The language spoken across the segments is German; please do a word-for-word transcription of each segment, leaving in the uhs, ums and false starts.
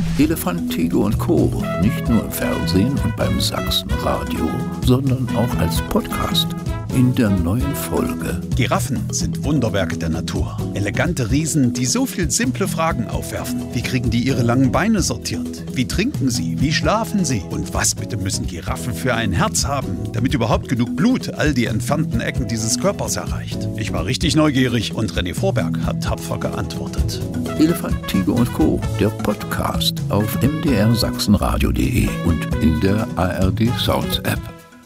Elefant, Tiger und Co. Nicht nur im Fernsehen und beim Sachsenradio, sondern auch als Podcast. In der neuen Folge. Giraffen sind Wunderwerke der Natur. Elegante Riesen, die so viel simple Fragen aufwerfen. Wie kriegen die ihre langen Beine sortiert? Wie trinken sie? Wie schlafen sie? Und was bitte müssen Giraffen für ein Herz haben, damit überhaupt genug Blut all die entfernten Ecken dieses Körpers erreicht? Ich war richtig neugierig und René Vorberg hat tapfer geantwortet. Elefant, Tiger und Co. Der Podcast auf m d r sachsenradio punkt de und in der A R D Sounds App.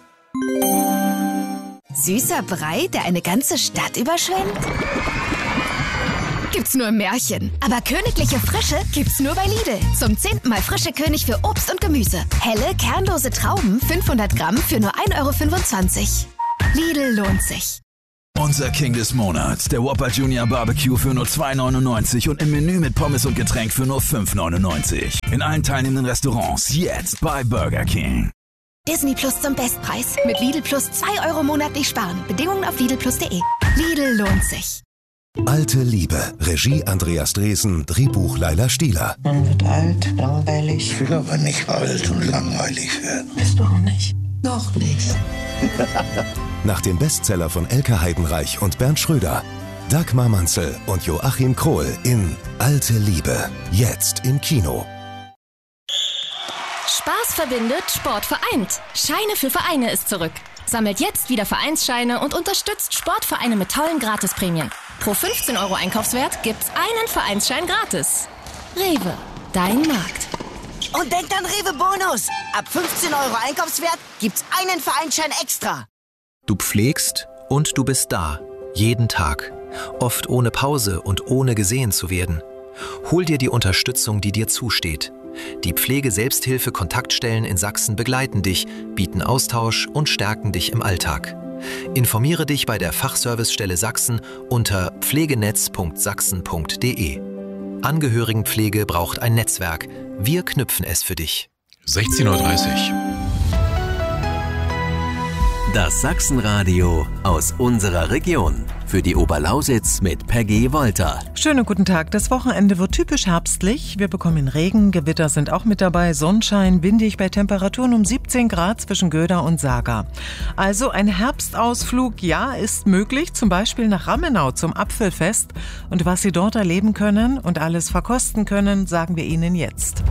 Süßer Brei, der eine ganze Stadt überschwemmt? Gibt's nur im Märchen. Aber königliche Frische gibt's nur bei Lidl. Zum zehnten Mal frische König für Obst und Gemüse. Helle, kernlose Trauben, fünfhundert Gramm für nur ein Euro fünfundzwanzig. Lidl lohnt sich. Unser King des Monats, der Whopper Junior Barbecue für nur zwei neunundneunzig und im Menü mit Pommes und Getränk für nur fünf neunundneunzig. In allen teilnehmenden Restaurants jetzt bei Burger King. Disney Plus zum Bestpreis. Mit Lidl Plus zwei Euro monatlich sparen. Bedingungen auf lidl plus punkt de. Lidl lohnt sich. Alte Liebe. Regie Andreas Dresen. Drehbuch Laila Stieler. Man wird alt, langweilig. Ich will aber nicht alt und langweilig werden. Bist du auch nicht? Noch nicht. Nach dem Bestseller von Elke Heidenreich und Bernd Schröder. Dagmar Manzel und Joachim Krohl in Alte Liebe. Jetzt im Kino. Spaß verbindet, Sport vereint. Scheine für Vereine ist zurück. Sammelt jetzt wieder Vereinsscheine und unterstützt Sportvereine mit tollen Gratisprämien. Pro fünfzehn Euro Einkaufswert gibt's einen Vereinsschein gratis. Rewe, dein Markt. Und denkt an Rewe Bonus. Ab fünfzehn Euro Einkaufswert gibt's einen Vereinsschein extra. Du pflegst und du bist da. Jeden Tag. Oft ohne Pause und ohne gesehen zu werden. Hol dir die Unterstützung, die dir zusteht. Die Pflege-Selbsthilfe-Kontaktstellen in Sachsen begleiten dich, bieten Austausch und stärken dich im Alltag. Informiere dich bei der Fachservicestelle Sachsen unter pflegenetz punkt sachsen punkt de. Angehörigenpflege braucht ein Netzwerk. Wir knüpfen es für dich. sechzehn Uhr dreißig. Das Sachsenradio aus unserer Region. Für die Oberlausitz mit Peggy Wolter. Schönen guten Tag. Das Wochenende wird typisch herbstlich. Wir bekommen Regen, Gewitter sind auch mit dabei, Sonnenschein, windig bei Temperaturen um siebzehn Grad zwischen Göda und Saga. Also ein Herbstausflug, ja, ist möglich, zum Beispiel nach Rammenau zum Apfelfest. Und was Sie dort erleben können und alles verkosten können, sagen wir Ihnen jetzt.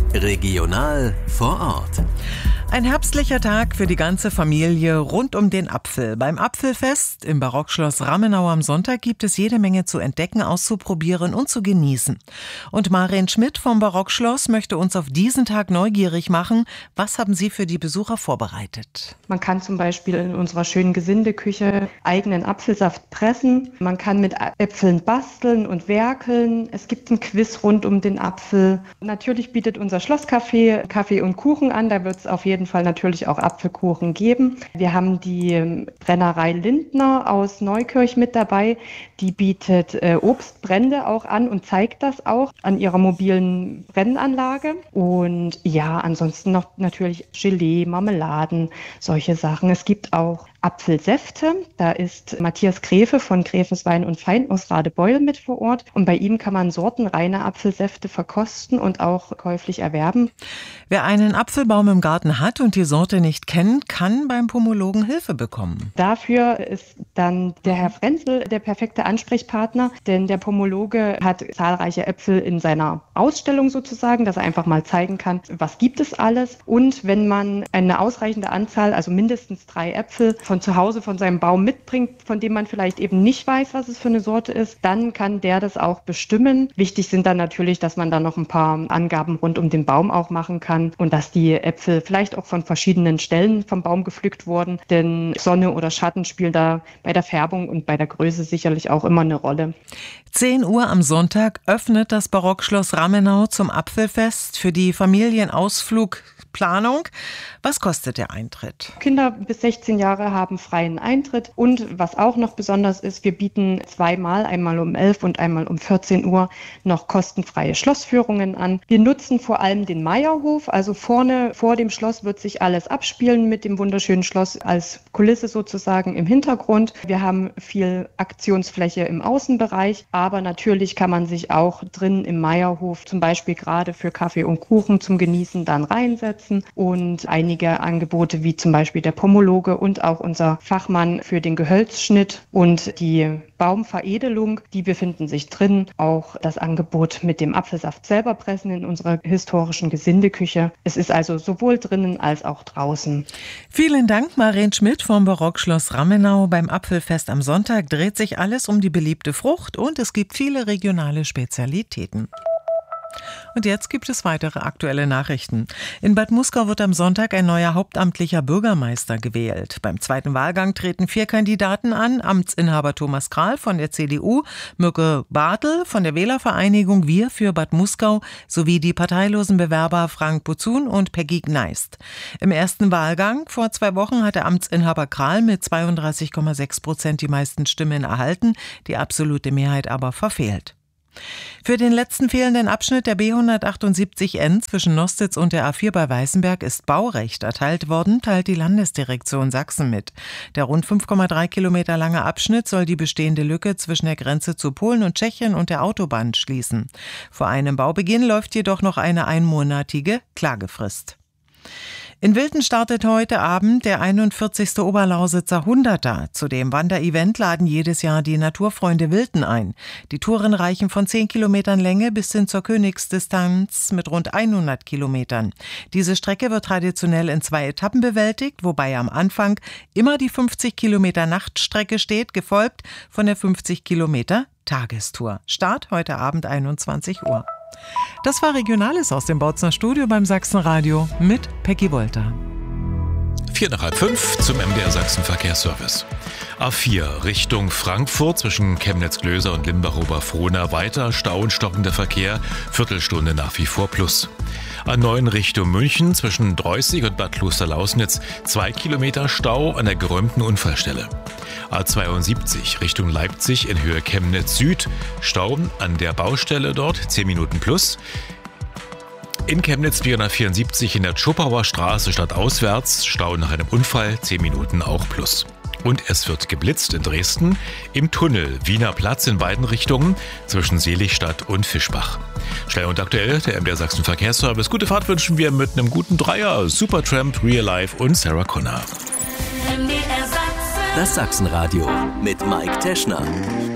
Regional vor Ort. Ein herbstlicher Tag für die ganze Familie rund um den Apfel. Beim Apfelfest im Barockschloss Rammenau am Sonntag gibt es jede Menge zu entdecken, auszuprobieren und zu genießen. Und Maren Schmidt vom Barockschloss möchte uns auf diesen Tag neugierig machen. Was haben Sie für die Besucher vorbereitet? Man kann zum Beispiel in unserer schönen Gesindeküche eigenen Apfelsaft pressen. Man kann mit Äpfeln basteln und werkeln. Es gibt ein Quiz rund um den Apfel. Natürlich bietet unser Schlosscafé Kaffee und Kuchen an. Da wird es auf jeden Fall natürlich auch Apfelkuchen geben. Wir haben die Brennerei Lindner aus Neukirch mit dabei. Die bietet äh, Obstbrände auch an und zeigt das auch an ihrer mobilen Brennanlage. Und ja, ansonsten noch natürlich Gelee, Marmeladen, solche Sachen. Es gibt auch Apfelsäfte. Da ist Matthias Gräfe von Gräfes Wein und Fein aus Radebeul mit vor Ort. Und bei ihm kann man sortenreine Apfelsäfte verkosten und auch käuflich erwerben. Wer einen Apfelbaum im Garten hat und die Sorte nicht kennt, kann beim Pomologen Hilfe bekommen. Dafür ist dann der Herr Frenzel der perfekte Ansprechpartner, denn der Pomologe hat zahlreiche Äpfel in seiner Ausstellung sozusagen, dass er einfach mal zeigen kann, was gibt es alles. Und wenn man eine ausreichende Anzahl, also mindestens drei Äpfel von zu Hause von seinem Baum mitbringt, von dem man vielleicht eben nicht weiß, was es für eine Sorte ist, dann kann der das auch bestimmen. Wichtig sind dann natürlich, dass man da noch ein paar Angaben rund um den Baum auch machen kann und dass die Äpfel vielleicht auch von verschiedenen Stellen vom Baum gepflückt wurden, denn Sonne oder Schatten spielen da bei der Färbung und bei der Größe sicherlich auch immer eine Rolle. zehn Uhr am Sonntag öffnet das Barockschloss Rammenau zum Apfelfest für die Familienausflugplanung. Was kostet der Eintritt? Kinder bis sechzehn Jahre haben haben freien Eintritt. Und was auch noch besonders ist, wir bieten zweimal, einmal um elf und einmal um vierzehn Uhr, noch kostenfreie Schlossführungen an. Wir nutzen vor allem den Meierhof, also vorne vor dem Schloss wird sich alles abspielen mit dem wunderschönen Schloss als Kulisse sozusagen im Hintergrund. Wir haben viel Aktionsfläche im Außenbereich, aber natürlich kann man sich auch drin im Meierhof zum Beispiel gerade für Kaffee und Kuchen zum Genießen dann reinsetzen und einige Angebote wie zum Beispiel der Pomologe und auch unser Fachmann für den Gehölzschnitt und die Baumveredelung, die befinden sich drin. Auch das Angebot mit dem Apfelsaft selber pressen in unserer historischen Gesindeküche. Es ist also sowohl drinnen als auch draußen. Vielen Dank, Maren Schmidt vom Barockschloss Rammenau. Beim Apfelfest am Sonntag dreht sich alles um die beliebte Frucht und es gibt viele regionale Spezialitäten. Und jetzt gibt es weitere aktuelle Nachrichten. In Bad Muskau wird am Sonntag ein neuer hauptamtlicher Bürgermeister gewählt. Beim zweiten Wahlgang treten vier Kandidaten an. Amtsinhaber Thomas Kral von der C D U, Mirke Bartel von der Wählervereinigung Wir für Bad Muskau sowie die parteilosen Bewerber Frank Buzun und Peggy Gneist. Im ersten Wahlgang vor zwei Wochen hatte Amtsinhaber Kral mit zweiunddreißig Komma sechs Prozent die meisten Stimmen erhalten, die absolute Mehrheit aber verfehlt. Für den letzten fehlenden Abschnitt der B hundertachtundsiebzig N zwischen Nostitz und der A vier bei Weißenberg ist Baurecht erteilt worden, teilt die Landesdirektion Sachsen mit. Der rund fünf Komma drei Kilometer lange Abschnitt soll die bestehende Lücke zwischen der Grenze zu Polen und Tschechien und der Autobahn schließen. Vor einem Baubeginn läuft jedoch noch eine einmonatige Klagefrist. In Wilten startet heute Abend der einundvierzigste Oberlausitzer Hunderter. Zu dem Wanderevent laden jedes Jahr die Naturfreunde Wilten ein. Die Touren reichen von zehn Kilometern Länge bis hin zur Königsdistanz mit rund hundert Kilometern. Diese Strecke wird traditionell in zwei Etappen bewältigt, wobei am Anfang immer die fünfzig Kilometer Nachtstrecke steht, gefolgt von der fünfzig Kilometer Tagestour. Start heute Abend einundzwanzig Uhr. Das war Regionales aus dem Bautzner Studio beim Sachsenradio mit Peggy Wolter. Vier nach halb fünf zum M D R Sachsen Verkehrsservice. A vier Richtung Frankfurt zwischen Chemnitz-Glöser und Limbach-Oberfrohna weiter Stau und stockender Verkehr, Viertelstunde nach wie vor plus. A neun Richtung München zwischen Dreußig und Bad Klosterlausnitz zwei Kilometer Stau an der geräumten Unfallstelle. A zweiundsiebzig Richtung Leipzig in Höhe Chemnitz Süd, Stau an der Baustelle dort zehn Minuten plus. In Chemnitz vierhundertvierundsiebzig in der Tschopauer Straße stadtauswärts, Stau nach einem Unfall zehn Minuten auch plus. Und es wird geblitzt in Dresden im Tunnel Wiener Platz in beiden Richtungen zwischen Seligstadt und Fischbach. Schnell und aktuell der M D R Sachsen Verkehrsservice. Gute Fahrt wünschen wir mit einem guten Dreier. Supertramp, Real Life und Sarah Connor. Das Sachsenradio mit Mike Teschner.